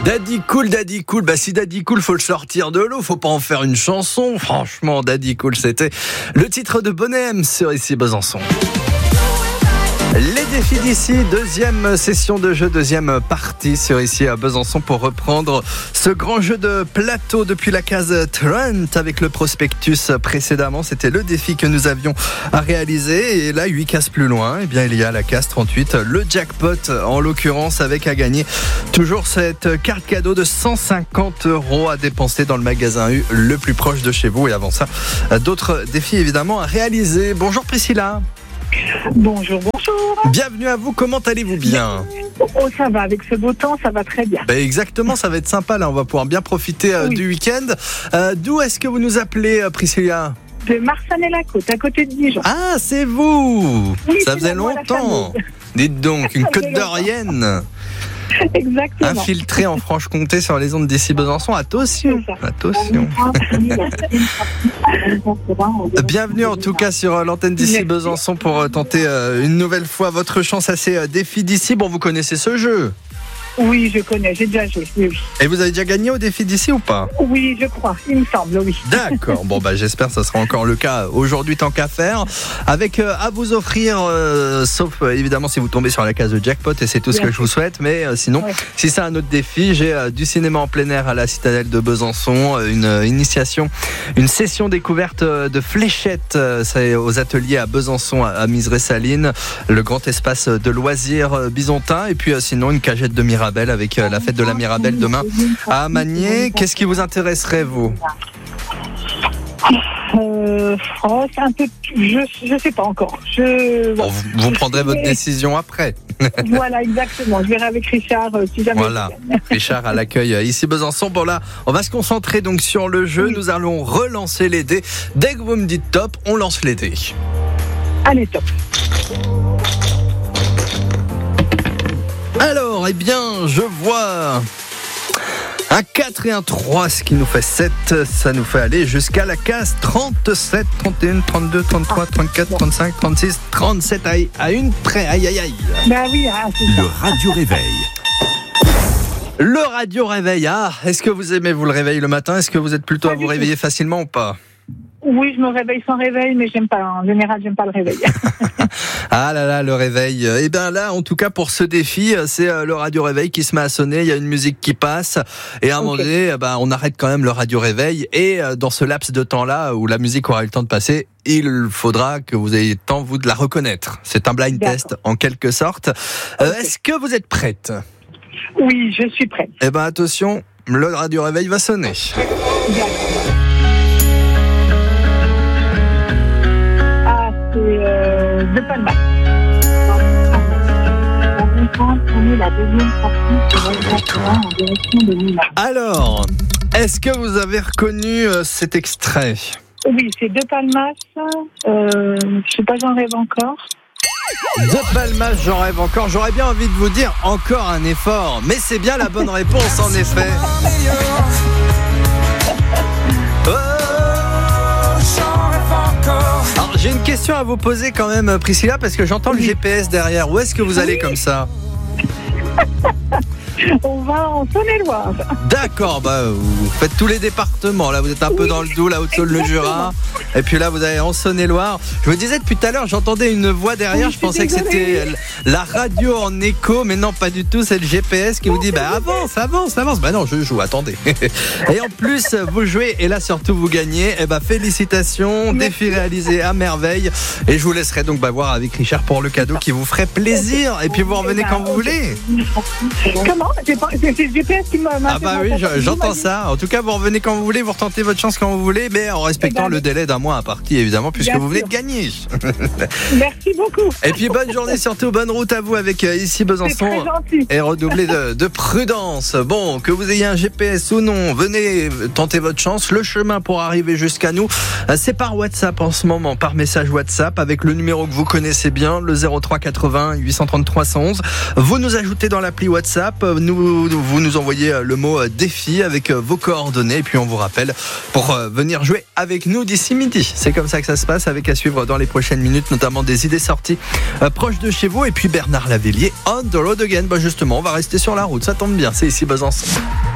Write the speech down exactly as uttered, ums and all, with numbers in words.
Daddy Cool, Daddy Cool, bah si Daddy Cool faut le sortir de l'eau, faut pas en faire une chanson, franchement Daddy Cool c'était le titre de Bonnet M sur Ici Besançon. Les défis d'ici, deuxième session de jeu, deuxième partie sur Ici à Besançon pour reprendre ce grand jeu de plateau depuis la case Trent avec le prospectus précédemment. C'était le défi que nous avions à réaliser et là, huit cases plus loin, eh bien, il y a la case trente-huit, le jackpot en l'occurrence avec à gagner toujours cette carte cadeau de cent cinquante euros à dépenser dans le magasin U le plus proche de chez vous et avant ça, d'autres défis évidemment à réaliser. Bonjour Priscilla. Bonjour, bonjour. Bienvenue à vous, comment allez-vous bien ? Oh, ça va, avec ce beau temps, ça va très bien. Ben exactement, ça va être sympa là, on va pouvoir bien profiter euh, oui. du week-end. Euh, d'où est-ce que vous nous appelez, euh, Priscilla ? De Marsanne-la-Côte, à côté de Dijon. Ah, c'est vous ? Oui, ça faisait longtemps. Dites donc, une côte d'Orienne. Exactement. Infiltré en Franche-Comté sur les ondes d'Ici Besançon. Attention, attention. Bienvenue en tout cas sur l'antenne d'Ici Besançon pour tenter une nouvelle fois votre chance à ces défis d'ici. Bon, vous connaissez ce jeu ? Oui, je connais, j'ai déjà joué. Oui, oui. Et vous avez déjà gagné au défi d'ici ou pas ? Oui, je crois, il me semble, oui. D'accord, bon bah j'espère que ça sera encore le cas aujourd'hui tant qu'à faire. Avec euh, à vous offrir, euh, sauf euh, évidemment si vous tombez sur la case de jackpot et c'est tout ce Bien que sûr. Je vous souhaite. Mais euh, sinon, ouais. si c'est un autre défi, j'ai euh, du cinéma en plein air à la Citadelle de Besançon, euh, une euh, initiation, une session découverte euh, de fléchettes euh, c'est aux ateliers à Besançon, à, à Miseré-Saline, le grand espace de loisirs euh, bisontin et puis euh, sinon une cagette de Mirabelle avec euh, la fête de la Mirabelle demain à Magné. Qu'est-ce qui vous intéresserait, vous ? Euh, oh, c'est un peu, je, je sais pas encore. Je, bon, vous, vous prendrez votre décision après. Voilà, exactement. Je verrai avec Richard euh, si jamais. Voilà, Richard à l'accueil euh, ici Besançon. Bon là, on va se concentrer donc sur le jeu. Oui. Nous allons relancer les dés. Dès que vous me dites top, on lance les dés. Allez, top. Alors, eh bien, je vois un quatre et un trois, ce qui nous fait sept. Ça nous fait aller jusqu'à la case trente-sept, trente et un, trente-deux, trente-trois, trente-quatre, trente-cinq, trente-six, trente-sept. Aïe, à une près, aïe, aïe, aïe. Bah oui, ah, c'est le radio réveil. Le radio réveil, ah, est-ce que vous aimez vous le réveil le matin ? Est-ce que vous êtes plutôt pas à vous réveiller tout. Facilement ou pas ? Oui, je me réveille sans réveil, mais j'aime pas. En général, j'aime pas le réveil. Ah là là, le réveil. Eh bien là, en tout cas pour ce défi, c'est le radio réveil qui se met à sonner. Il y a une musique qui passe, et à un okay. moment donné, ben, on arrête quand même le radio réveil. Et dans ce laps de temps-là où la musique aura eu le temps de passer, il faudra que vous ayez le temps vous de la reconnaître. C'est un blind D'accord. test en quelque sorte. Okay. Euh, est-ce que vous êtes prête ? Oui, je suis prête. Eh ben attention, le radio réveil va sonner. D'accord. C'est euh, De Palmas. Alors, est-ce que vous avez reconnu euh, cet extrait ? Oui, c'est De Palmas. Euh, je sais pas, j'en rêve encore. De Palmas, j'en rêve encore. J'aurais bien envie de vous dire encore un effort, mais c'est bien la bonne réponse en effet. Alors, j'ai une question à vous poser quand même, Priscilla, parce que j'entends le G P S derrière. Où est-ce que vous allez comme ça ? On va en Saône-et-Loire. D'accord, bah vous faites tous les départements. Là, vous êtes un peu oui, dans le Doubs, la Haute-Saône, le Jura. Et puis là, vous allez en Saône-et-Loire. Je me disais depuis tout à l'heure, j'entendais une voix derrière. Oui, je pensais désolée. que c'était la radio en écho, mais non, pas du tout. C'est le G P S qui vous dit, bah avance, avance, avance. Bah non, je joue, attendez. Et en plus, vous jouez et là, surtout, vous gagnez. Et bah félicitations, Merci. Défi réalisé à merveille. Et je vous laisserai donc bah, voir avec Richard pour le cadeau qui vous ferait plaisir. Et puis vous revenez quand vous voulez. Comment ? C'est le G P S qui m'a... Ah bah oui, j'entends ça. En tout cas, vous revenez quand vous voulez, vous retentez votre chance quand vous voulez, mais en respectant le délai d'un mois imparti, évidemment, puisque vous venez de gagner. Merci beaucoup. Et puis, bonne journée, surtout, bonne route à vous avec Ici Besançon. Et redoublez de, de prudence. Bon, que vous ayez un G P S ou non, venez tenter votre chance. Le chemin pour arriver jusqu'à nous, c'est par WhatsApp en ce moment, par message WhatsApp, avec le numéro que vous connaissez bien, le zéro trois quatre-vingts huit cent trente-trois cent onze. Vous nous ajoutez dans l'appli WhatsApp. euh, nous, vous nous envoyez le mot euh, défi avec euh, vos coordonnées et puis on vous rappelle pour euh, venir jouer avec nous d'ici midi. C'est comme ça que ça se passe, avec à suivre dans les prochaines minutes notamment des idées sorties euh, proches de chez vous et puis Bernard Lavilliers on the road again. Bah justement, on va rester sur la route, ça tombe bien, c'est ici Besançon.